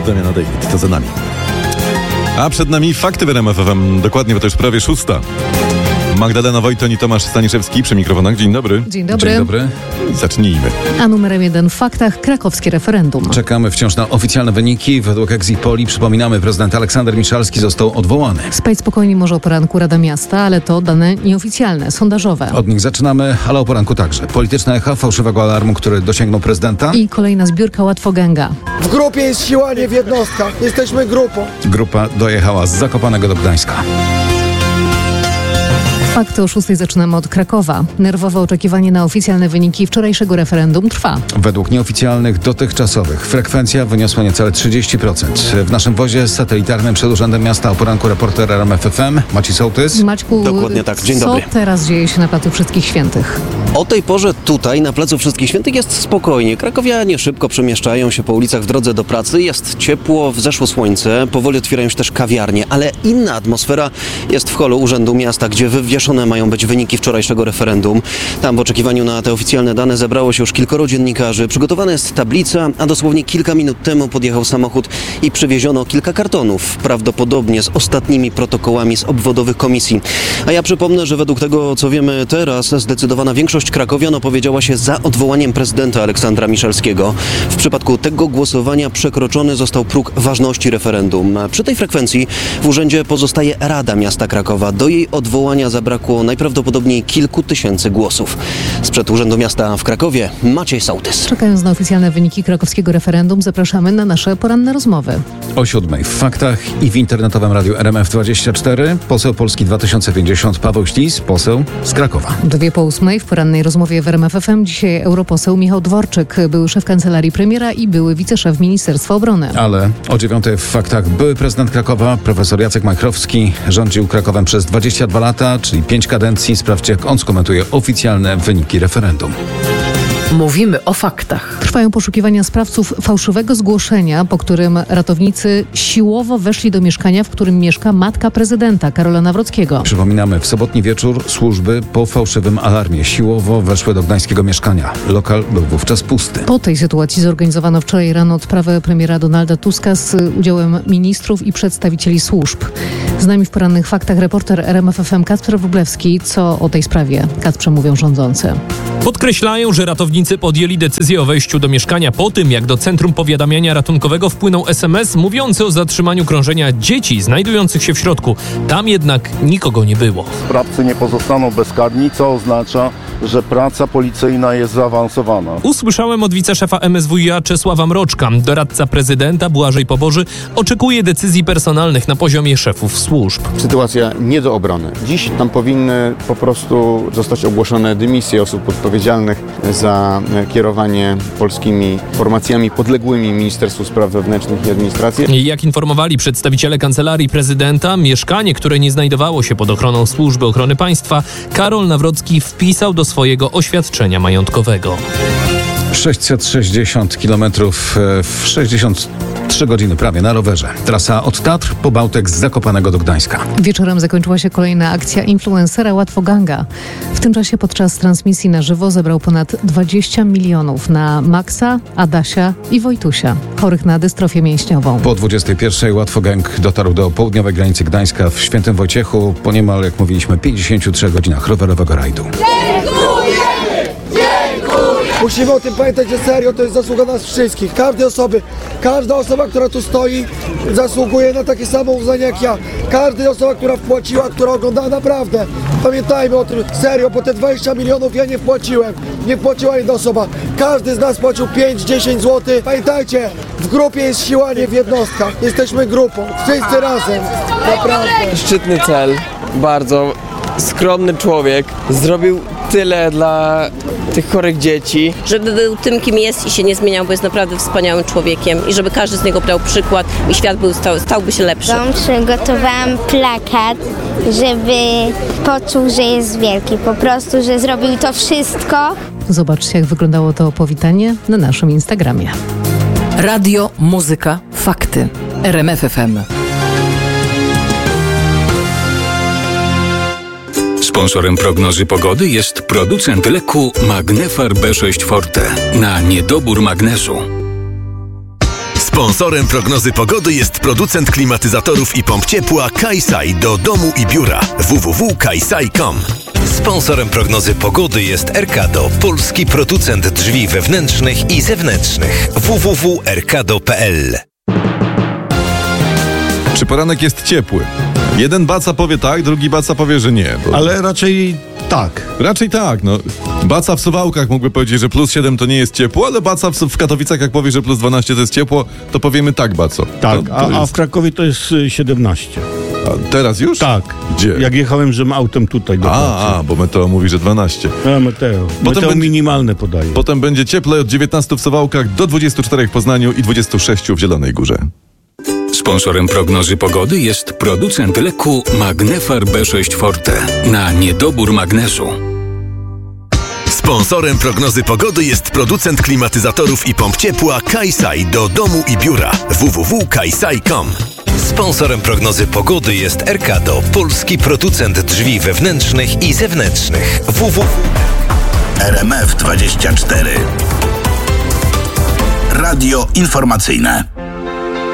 Damiana David, to za nami. A przed nami fakty w RMF FM, dokładnie, bo to już prawie 6. Magdalena Wojton i Tomasz Staniszewski przy mikrofonach. Dzień dobry. Dzień dobry. Dzień dobry. Zacznijmy. A numerem 1 w faktach krakowskie referendum. Czekamy wciąż na oficjalne wyniki. Według Exit Poli, przypominamy, prezydent Aleksander Miszalski został odwołany. Spać spokojnie może o poranku Rada Miasta, ale to dane nieoficjalne, sondażowe. Od nich zaczynamy, ale o poranku także. Polityczne echa fałszywego alarmu, który dosięgnął prezydenta. I kolejna zbiórka Łatwogęga. W grupie jest siła, nie w jednostkach. Jesteśmy grupą. Grupa dojechała z Zakopanego do Gdańska. Fakty o 6 zaczynamy od Krakowa. Nerwowe oczekiwanie na oficjalne wyniki wczorajszego referendum trwa. Według nieoficjalnych dotychczasowych frekwencja wyniosła niecałe 30%. W naszym wozie satelitarnym przed Urzędem Miasta o poranku reporter RMF FM Maciej Sołtys. Maćku, Dokładnie tak. Dzień co dobry. teraz dzieje się na Placu Wszystkich Świętych? O tej porze tutaj, na Placu Wszystkich Świętych, jest spokojnie. Krakowianie szybko przemieszczają się po ulicach w drodze do pracy. Jest ciepło, wzeszło słońce, powoli otwierają się też kawiarnie, ale inna atmosfera jest w holu Urzędu Miasta, gdzie wywieszone mają być wyniki wczorajszego referendum. Tam w oczekiwaniu na te oficjalne dane zebrało się już kilkoro dziennikarzy. Przygotowana jest tablica, a dosłownie kilka minut temu podjechał samochód i przywieziono kilka kartonów, prawdopodobnie z ostatnimi protokołami z obwodowych komisji. A ja przypomnę, że według tego, co wiemy teraz, zdecydowana większość krakowian opowiedziała się za odwołaniem prezydenta Aleksandra Miszalskiego. W przypadku tego głosowania przekroczony został próg ważności referendum. Przy tej frekwencji w urzędzie pozostaje Rada Miasta Krakowa. Do jej odwołania zabrakło najprawdopodobniej kilku tysięcy głosów. Sprzed Urzędu Miasta w Krakowie Maciej Sołtys. Czekając na oficjalne wyniki krakowskiego referendum, zapraszamy na nasze poranne rozmowy. O 7 w faktach i w internetowym radiu RMF24 poseł Polski 2050 Paweł Ślis, poseł z Krakowa. 7:02 w porannej rozmowie w RMF FM dzisiaj europoseł Michał Dworczyk, były szef kancelarii premiera i były wiceszef Ministerstwa Obrony. Ale o 9 w faktach były prezydent Krakowa, profesor Jacek Majchrowski, rządził Krakowem przez 22 lata, czyli 5 kadencji. Sprawdźcie, jak on skomentuje oficjalne wyniki referendum. Mówimy o faktach. Trwają poszukiwania sprawców fałszywego zgłoszenia, po którym ratownicy siłowo weszli do mieszkania, w którym mieszka matka prezydenta Karola Nawrockiego. Przypominamy, w sobotni wieczór służby po fałszywym alarmie siłowo weszły do gdańskiego mieszkania. Lokal był wówczas pusty. Po tej sytuacji zorganizowano wczoraj rano odprawę premiera Donalda Tuska z udziałem ministrów i przedstawicieli służb. Z nami w porannych faktach reporter RMF FM Kacper Wróblewski. Co o tej sprawie, Kacprze, mówią rządzący? Podkreślają, że ratownicy podjęli decyzję o wejściu do mieszkania po tym, jak do Centrum Powiadamiania Ratunkowego wpłynął SMS mówiący o zatrzymaniu krążenia dzieci znajdujących się w środku. Tam jednak nikogo nie było. Sprawcy nie pozostaną bezkarni, co oznacza, że praca policyjna jest zaawansowana. Usłyszałem od wiceszefa MSWiA Czesława Mroczka. Doradca prezydenta Błażej Poboży oczekuje decyzji personalnych na poziomie szefów służb. Sytuacja nie do obrony. Dziś tam powinny po prostu zostać ogłoszone dymisje osób odpowiedzialnych za kierowanie polskimi formacjami podległymi Ministerstwu Spraw Wewnętrznych i Administracji. Jak informowali przedstawiciele Kancelarii Prezydenta, mieszkanie, które nie znajdowało się pod ochroną Służby Ochrony Państwa, Karol Nawrocki wpisał do swojego oświadczenia majątkowego. 660 km w 63 godziny prawie na rowerze. Trasa od Tatr po Bałtyk z Zakopanego do Gdańska. Wieczorem zakończyła się kolejna akcja influencera Łatwoganga. W tym czasie podczas transmisji na żywo zebrał ponad 20 milionów na Maxa, Adasia i Wojtusia, chorych na dystrofię mięśniową. Po 21 Łatwogang dotarł do południowej granicy Gdańska w Świętym Wojciechu po niemal, jak mówiliśmy, 53 godzinach rowerowego rajdu. Musimy o tym pamiętać, że serio to jest zasługa nas wszystkich. Każda osoba, która tu stoi, zasługuje na takie samo uznanie jak ja. Każda osoba, która wpłaciła, która oglądała, naprawdę. Pamiętajmy o tym, serio, po te 20 milionów ja nie wpłaciłem. Nie wpłaciła jedna osoba. Każdy z nas płacił 5-10 zł. Pamiętajcie, w grupie jest siła, nie w jednostkach. Jesteśmy grupą, wszyscy razem. Naprawdę. Szczytny cel, bardzo skromny człowiek. Zrobił tyle dla tych chorych dzieci. Żeby był tym, kim jest i się nie zmieniał, bo jest naprawdę wspaniałym człowiekiem i żeby każdy z niego brał przykład i świat stałby się lepszy. Przygotowałam plakat, żeby poczuł, że jest wielki. Po prostu, że zrobił to wszystko. Zobaczcie, jak wyglądało to powitanie na naszym Instagramie. Radio, muzyka, fakty. RMF FM. Sponsorem prognozy pogody jest producent leku Magnefar B6 Forte na niedobór magnezu. Sponsorem prognozy pogody jest producent klimatyzatorów i pomp ciepła Kaisai do domu i biura www.kaisai.com. Sponsorem prognozy pogody jest Erkado, polski producent drzwi wewnętrznych i zewnętrznych www.erkado.pl. Czy poranek jest ciepły? Jeden baca powie tak, drugi baca powie, że nie. Ale raczej tak. Raczej tak, no. Baca w Suwałkach mógłby powiedzieć, że plus 7 to nie jest ciepło, ale baca w Katowicach jak powie, że plus 12 to jest ciepło, to powiemy tak, baco. Tak, to a w Krakowie to jest 17. A teraz już? Tak. Gdzie? Jak jechałem autem tutaj do pracy. Bo Meteo mówi, że 12. Meteo minimalne podaje. Potem będzie cieplej od 19 w Suwałkach do 24 w Poznaniu i 26 w Zielonej Górze. Sponsorem prognozy pogody jest producent leku Magnefar B6 Forte na niedobór magnezu. Sponsorem prognozy pogody jest producent klimatyzatorów i pomp ciepła Kaisai do domu i biura www.kaisai.com. Sponsorem prognozy pogody jest Erkado, polski producent drzwi wewnętrznych i zewnętrznych RMF 24. Radio informacyjne.